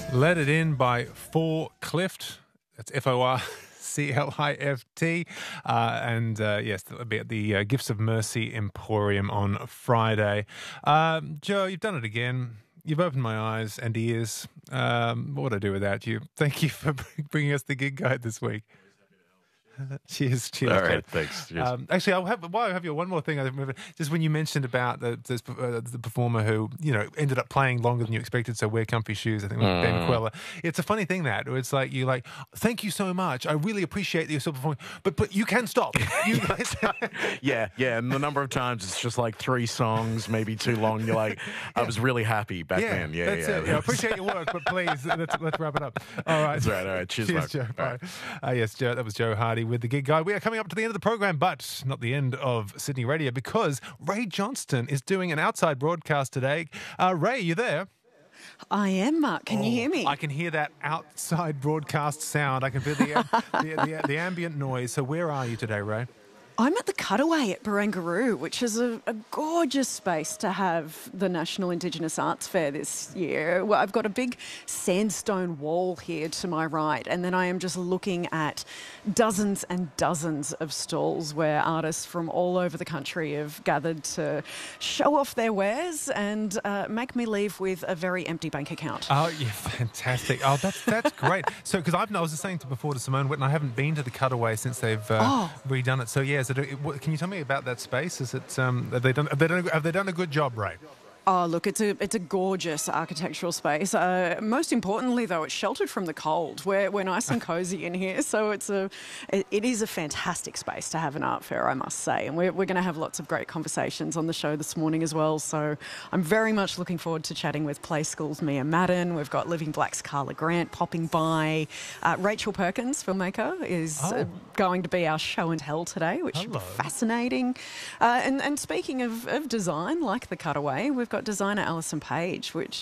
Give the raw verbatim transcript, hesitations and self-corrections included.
Let It In by Four Clift. That's F O R C L I F T. Uh, and uh, yes, that'll be at the uh, Gifts of Mercy Emporium on Friday. Um, Joe, you've done it again. You've opened my eyes and ears. Um, what would I do without you? Thank you for bringing us the gig guide this week. Cheers, cheers. All right, thanks. Cheers. Um, actually, I'll have, while I have you, one more thing. I remember just when you mentioned about the this, uh, the performer who you know ended up playing longer than you expected, so wear comfy shoes. I think with mm. Ben Queller. It's a funny thing that it's like you like, thank you so much. I really appreciate that you're still performing, but but you can stop. You guys. yeah, yeah. And the number of times it's just like three songs, maybe too long. You're like, I was really happy back yeah, then. Yeah, that's yeah. It. yeah. I appreciate your work, but please let's let's wrap it up. All right, that's right. All right. Cheers, cheers, Mark. Joe. All Right. Uh, yes, Joe. That was Joe Hardy with the gig guide. We are coming up to the end of the program, but not the end of Sydney Radio, because Ray Johnston is doing an outside broadcast today. Uh, Ray, you there? I am, Mark. Can oh, you hear me? I can hear that outside broadcast sound. I can feel the, uh, the, the, the ambient noise. So where are you today, Ray? I'm at the Cutaway at Barangaroo, which is a, a gorgeous space to have the National Indigenous Arts Fair this year. Well, I've got a big sandstone wall here to my right, and then I am just looking at dozens and dozens of stalls where artists from all over the country have gathered to show off their wares and uh, make me leave with a very empty bank account. Oh, yeah, fantastic. Oh, that's that's great. So, because I've I was just saying to before to Simone Whitten, I haven't been to the Cutaway since they've uh, oh. redone it. So, yeah. Is it, can you tell me about that space? Is it um, have they done have they done, have they done a good job, Ray? Oh, look, it's a it's a gorgeous architectural space. Uh, most importantly, though, it's sheltered from the cold. We're we're nice and cosy in here, so it's a it, it is a fantastic space to have an art fair, I must say. And we're we're going to have lots of great conversations on the show this morning as well. So I'm very much looking forward to chatting with Play School's Mia Madden. We've got Living Black's Carla Grant popping by. Uh, Rachel Perkins, filmmaker, is oh. uh, going to be our show and tell today, which Hello. should be fascinating. Uh, and and speaking of, of design, like the Cutaway, we've got designer Alison Page, which